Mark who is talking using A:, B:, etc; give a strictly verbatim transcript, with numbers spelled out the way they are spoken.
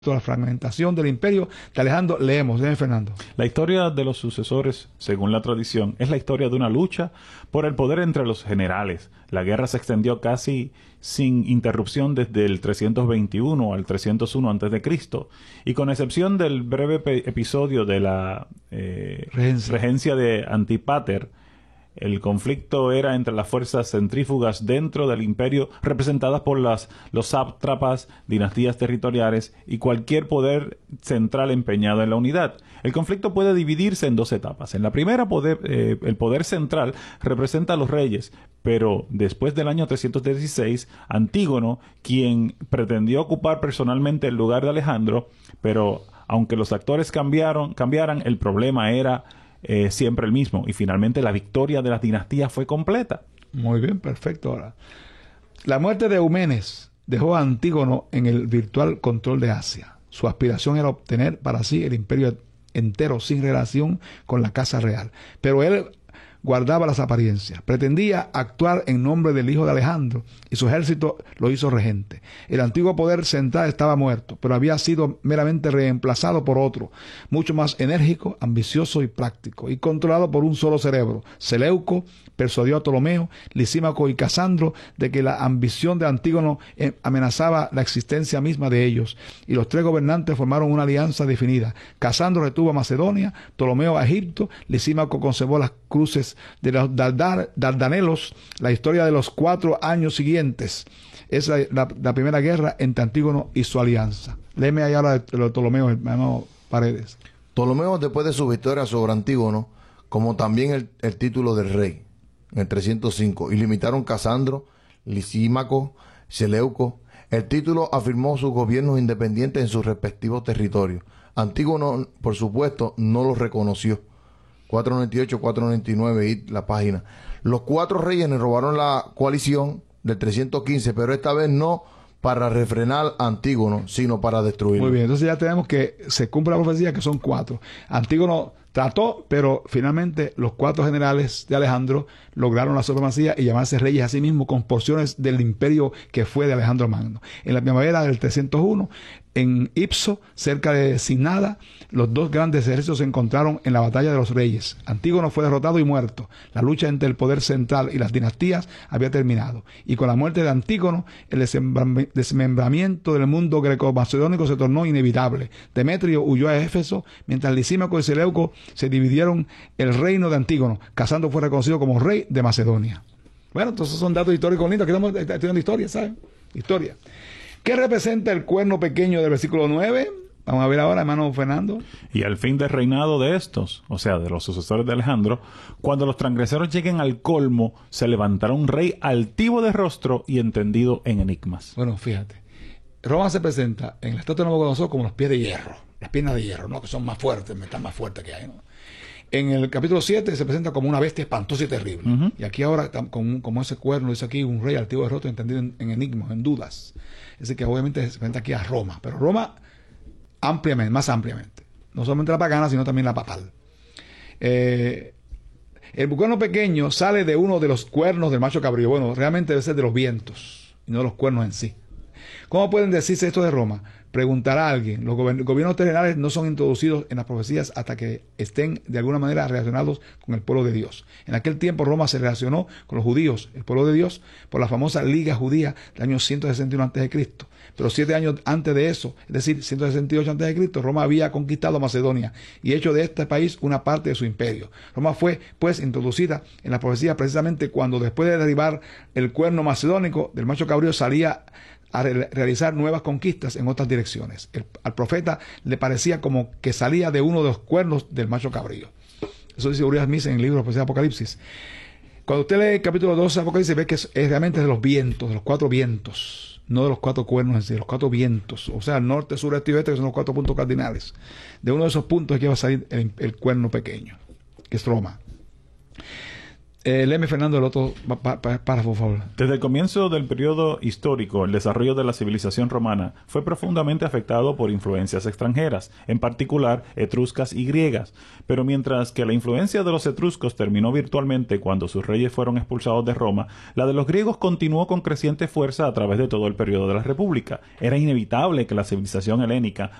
A: la fragmentación del imperio de Alejandro. Leemos, ¿eh, Fernando?
B: La historia de los sucesores, según la tradición, es la historia de una lucha por el poder entre los generales. La guerra se extendió casi sin interrupción desde el trescientos veintiuno al trescientos uno antes de Cristo, y con excepción del breve episodio de la eh, regencia. regencia de Antípater, el conflicto era entre las fuerzas centrífugas dentro del imperio, representadas por las, los sátrapas, dinastías territoriales y cualquier poder central empeñado en la unidad. El conflicto puede dividirse en dos etapas. En la primera, poder, eh, el poder central representa a los reyes, pero después del año trescientos dieciséis, Antígono, quien pretendió ocupar personalmente el lugar de Alejandro, pero aunque los actores cambiaron, cambiaran, el problema era Eh, siempre el mismo, y finalmente la victoria de las dinastías fue completa.
A: Muy bien, perfecto. Ahora, la muerte de Eumenes dejó a Antígono en el virtual control de Asia. Su aspiración era obtener para sí el imperio entero sin relación con la casa real, pero él guardaba las apariencias. Pretendía actuar en nombre del hijo de Alejandro y su ejército lo hizo regente. El antiguo poder central estaba muerto, pero había sido meramente reemplazado por otro, mucho más enérgico, ambicioso y práctico, y controlado por un solo cerebro. Seleuco persuadió a Ptolomeo, Lisímaco y Casandro de que la ambición de Antígono amenazaba la existencia misma de ellos, y los tres gobernantes formaron una alianza definida. Casandro retuvo a Macedonia, Ptolomeo a Egipto, Lisímaco conservó las cruces de los Dardar, Dardanelos. La historia de los cuatro años siguientes es la, la, la primera guerra entre Antígono y su alianza. Léeme ahí ahora de, de Ptolomeo, hermano Paredes.
C: Ptolomeo, después de su victoria sobre Antígono, como también el, el título del rey, en el trescientos cinco, y limitaron Casandro, Lisímaco, Seleuco. El título afirmó sus gobiernos independientes en sus respectivos territorios. Antígono, por supuesto, no los reconoció. cuatrocientos noventa y ocho, cuatrocientos noventa y nueve y la página. Los cuatro reyes le robaron la coalición del trescientos quince, pero esta vez no para refrenar a Antígono, sino para destruirlo.
A: Muy bien, entonces ya tenemos que se cumple la profecía, que son cuatro. Antígono trató, pero finalmente los cuatro generales de Alejandro lograron la supremacía y llamarse reyes a sí mismos, con porciones del imperio que fue de Alejandro Magno. En la primavera del trescientos uno, en Ipso, cerca de Signada, los dos grandes ejércitos se encontraron en la batalla de los reyes. Antígono fue derrotado y muerto. La lucha entre el poder central y las dinastías había terminado, y con la muerte de Antígono, el desmembramiento del mundo greco-macedónico se tornó inevitable. Demetrio huyó a Éfeso, mientras Lisímaco y Seleuco se dividieron el reino de Antígono. Casandro fue reconocido como rey de Macedonia. Bueno, entonces son datos históricos lindos. Aquí estamos estudiando historia, ¿saben? Historia. ¿Qué representa el cuerno pequeño del versículo nueve? Vamos a ver ahora, hermano Fernando.
B: Y al fin del reinado de estos, o sea, de los sucesores de Alejandro, cuando los transgresores lleguen al colmo, se levantará un rey altivo de rostro y entendido en enigmas.
A: Bueno, fíjate. Roma se presenta en la estatua de Nabucodonosor como los pies de hierro, las piernas de hierro, ¿no? Que son más fuertes, están más fuertes que hay, ¿no? En el capítulo siete se presenta como una bestia espantosa y terrible. Uh-huh. Y aquí ahora, como, como ese cuerno, dice aquí, un rey altivo de rostro entendido en, en enigmas, en dudas. Es decir, que obviamente se presenta aquí a Roma, pero Roma ampliamente, más ampliamente. No solamente la pagana, sino también la papal. Eh, el cuerno pequeño sale de uno de los cuernos del macho cabrío. Bueno, realmente debe ser de los vientos, y no de los cuernos en sí. ¿Cómo pueden decirse esto de Roma? Preguntará a alguien. Los gober- gobiernos terrenales no son introducidos en las profecías hasta que estén de alguna manera relacionados con el pueblo de Dios. En aquel tiempo Roma se relacionó con los judíos, el pueblo de Dios, por la famosa Liga Judía del año ciento sesenta y uno antes de Cristo. Pero siete años antes de eso, es decir, ciento sesenta y ocho antes de Cristo, Roma había conquistado Macedonia y hecho de este país una parte de su imperio. Roma fue, pues, introducida en la profecía precisamente cuando, después de derribar el cuerno macedónico del macho cabrío, salía a re- realizar nuevas conquistas en otras direcciones. El, al profeta le parecía como que salía de uno de los cuernos del macho cabrío. Eso dice Urias Smith en el libro de Apocalipsis. Cuando usted lee el capítulo doce de Apocalipsis, ve que es, es realmente de los vientos, de los cuatro vientos, no de los cuatro cuernos en sí, de los cuatro vientos, o sea, norte, sur, este y oeste, que son los cuatro puntos cardinales. De uno de esos puntos es que va a salir el, el cuerno pequeño, que es Roma. Eh, léeme, Fernando, el otro pa- pa- párrafo, por favor.
B: Desde el comienzo del periodo histórico, el desarrollo de la civilización romana fue profundamente afectado por influencias extranjeras, en particular etruscas y griegas. Pero mientras que la influencia de los etruscos terminó virtualmente cuando sus reyes fueron expulsados de Roma, la de los griegos continuó con creciente fuerza a través de todo el periodo de la República. Era inevitable que la civilización helénica